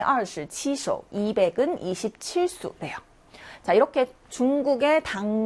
27소, 200은 27수래요. 자, 이렇게 중국의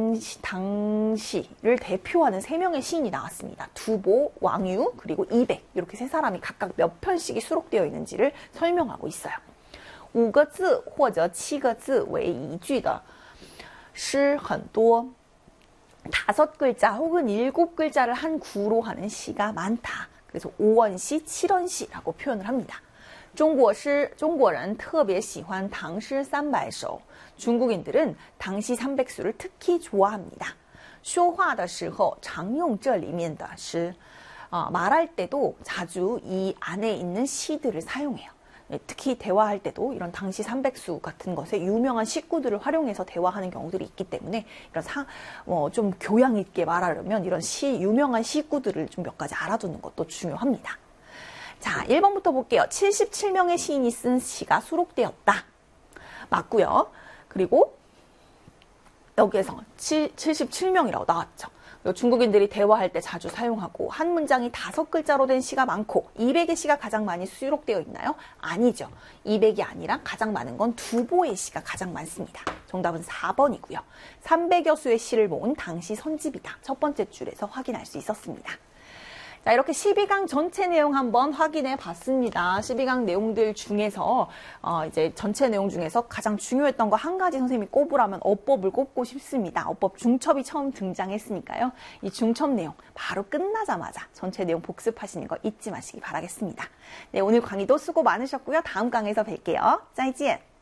당시를 대표하는 3명의 시인이 나왔습니다. 두보, 왕유, 그리고 200. 이렇게 3사람이 각각 몇 편씩이 수록되어 있는지를 설명하고 있어요. 5个字或者7个字为一句的诗很多. 5글자 혹은 7글자를 한 구로 하는 시가 많다. 그래서 5원시, 7원시라고 표현을 합니다. 中国人特别喜欢唐诗300首. 중국인들은 당시 300수를 특히 좋아합니다. 说话的时候常用这里面的诗. 말할 때도 자주 이 안에 있는 시들을 사용해요. 특히 대화할 때도 이런 당시 300수 같은 것에 유명한 시구들을 활용해서 대화하는 경우들이 있기 때문에 이런 좀 교양 있게 말하려면 이런 유명한 시구들을 좀 몇 가지 알아두는 것도 중요합니다. 자, 1번부터 볼게요. 77명의 시인이 쓴 시가 수록되었다. 맞고요. 그리고 여기에서 77명이라고 나왔죠. 중국인들이 대화할 때 자주 사용하고 한 문장이 5글자로 된 시가 많고 200의 시가 가장 많이 수록되어 있나요? 아니죠. 200이 아니라 가장 많은 건 두보의 시가 가장 많습니다. 정답은 4번이고요. 300여 수의 시를 모은 당시 선집이다. 첫 번째 줄에서 확인할 수 있었습니다. 자, 이렇게 12강 전체 내용 한번 확인해 봤습니다. 12강 내용들 중에서 이제 전체 내용 중에서 가장 중요했던 거 한 가지 선생님이 꼽으라면 어법을 꼽고 싶습니다. 어법 중첩이 처음 등장했으니까요. 이 중첩 내용 바로 끝나자마자 전체 내용 복습하시는 거 잊지 마시기 바라겠습니다. 네, 오늘 강의도 수고 많으셨고요. 다음 강의에서 뵐게요. 再见.